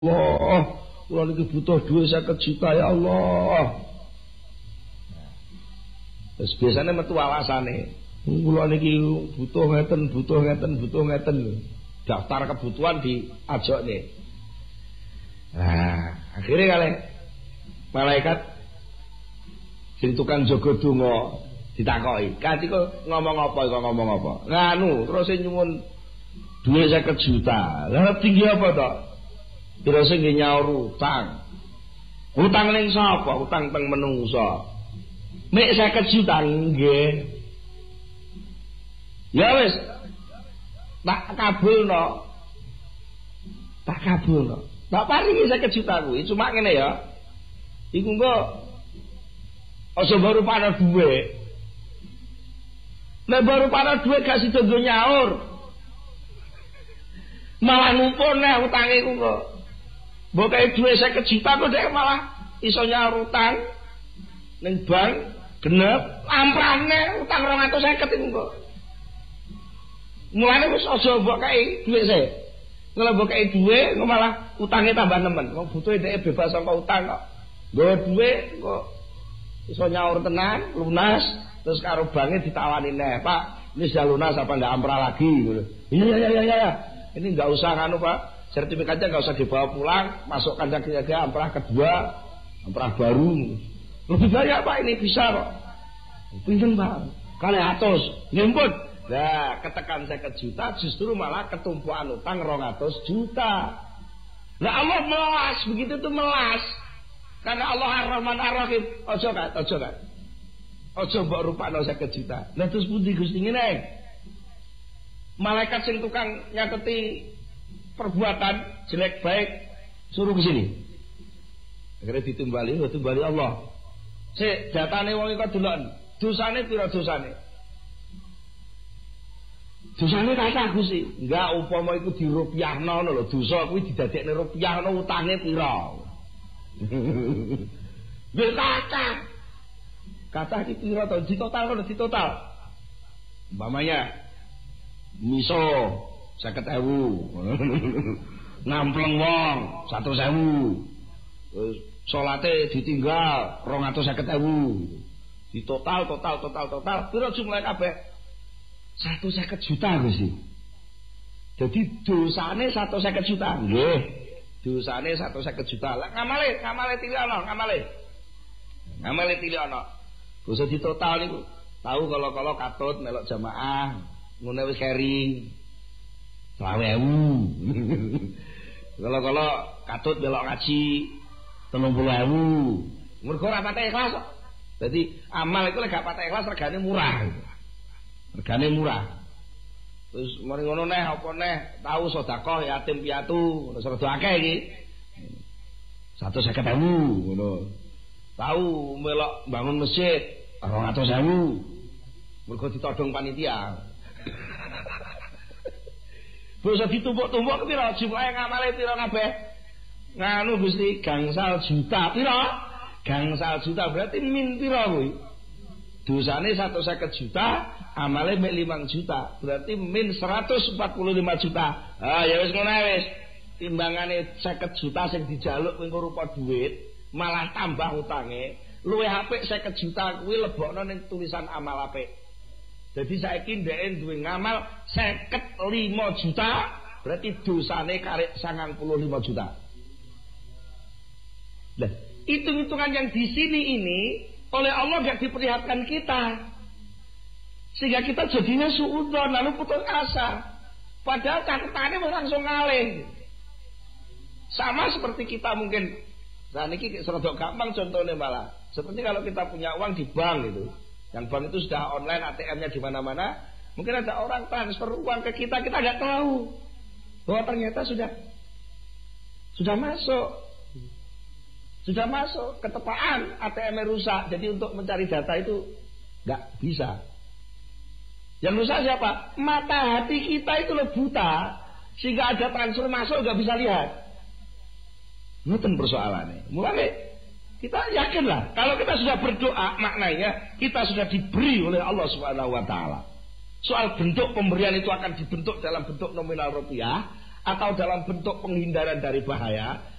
Allah, kula niki butuh duit 50 juta ya Allah. Terus biasanya metu alasane. Kula niki butuh ngeten. Daftar kebutuhan diajokne. Nah, akhirnya kalih malaikat sing tukang jaga donga ditakoki, "Kanthi kok ngomong apa?" Nganu, terus nyuwun duit 50 juta. Lah tinggi apa to? Terus nggih nyaur utang. Utang ning sapa? Utang teng menungsa. Mek 50 juta nggih. Ya wis. Tak kabulno. Tak paringi 50 juta kuwi, cuma ngene ya. Iku engko aja baru para duwe. Nek baru para duwe gak sida nggo nyaur. Malah ngumpulne utange ku kok. Mbok kae duwe 50 juta kok dhek malah iso nyaur utang ning bank genep amprane utang 250 iku kok. Mulane wis aja mbok kae duwe sik. Kalau mbok kae duwe kok malah utange tambah nemen. Wong butuhe dhek bebas saka utang kok. Nggawe duwe kok iso nyaur tenan, lunas, terus karo banke ditawani neh, "Pak, ini sudah lunas apa ndak amprah lagi?" gitu. Iya. Ini enggak usah nganu, Pak. Sertifikatnya enggak usah dibawa pulang, masuk kandang jaga amprah kedua, amprah baru. Lebih banyak Pak, ini bisa kok. Pinten Pak? Kali atus. Ngimpun. Nah, ketekan 50 juta justru malah ketumpuan utang 200 juta. Nah, Allah melas, begitu tuh melas. Karena Allah Ar-Rahman Ar-Rahim. Ojo kan. Ojo mbok rupakno 50 juta. Lah terus pundi Gusti ngene? Malaikat sing tukang nyateti perbuatan jelek baik suruh ke sini. Akhirnya ditumbali Allah. Sik datane wong iku delok. Dosane pira dosane? Dosane kathah Gusti. Enggak upama iku dirupiahno lho, dosa kuwi didadekne rupiah ana utange pira. Nggih kathah. Kathah iki pira to? Ditotal. Umpamanya miso 50.000. Nampleng wong 100.000. Salate ditinggal 250.000. Ditotal pira jumlahe kabeh? 150 juta Gusti. Jadi dosane 150 juta. Nggih. Dosane 150 juta. Lah ngamale tiliono, ngamale tiliono. Bisa ditotal niku. Tahu kalau katut melok jamaah, ngene wis kering. 20.000. Kalau katut melok ngaji 30.000. Mergo ora pate ikhlas kok. Dadi amal iku lek gak pate ikhlas regane murah. Terus mari ngono neh apa neh tahu sedekah yatim piatu rada akeh iki. 150.000 ngono. Tahu melok bangun masjid 200.000. Mergo ditodong panitia. Bisa ditumpuk-tumpuk pira jumlahe ngamale pira kabeh? Nganu Gusti gangsal juta pira? Gangsal juta berarti min pira kuwi? Dosane 150 juta, amale mek 5 juta. Berarti min 145 juta. Ah ya wis ngono wis. Timbangane 50 juta sing dijaluk kuwi rupa duit, malah tambah utange. Luwih apik 50 juta kuwi lebokno ning tulisan amal apik. Jadi saiki ndeke duwe ngamal 55 juta, berarti dosane karek 95 juta. Lah, hitung-hitungan yang di sini ini oleh Allah gak diperlihatkan kita, sehingga kita jadinya suudzon lalu putus asa. Padahal catatannya langsung ngalih. Sama seperti kita mungkin. Nah ini serodok gampang contohnya malah. Seperti kalau kita punya uang di bank itu, yang bank itu sudah online, ATM-nya di mana-mana. Mungkin ada orang transfer uang ke kita nggak tahu bahwa ternyata sudah masuk. Sudah masuk, ketepaan ATM-nya rusak. Jadi untuk mencari data itu nggak bisa. Yang rusak siapa? Mata hati kita itu loh buta, sehingga ada transfer masuk nggak bisa lihat. Itu persoalannya. Mulai kita yakinlah kalau kita sudah berdoa, maknanya kita sudah diberi oleh Allah Subhanahu Wa Taala. Soal bentuk pemberian itu akan dibentuk dalam bentuk nominal rupiah atau dalam bentuk penghindaran dari bahaya,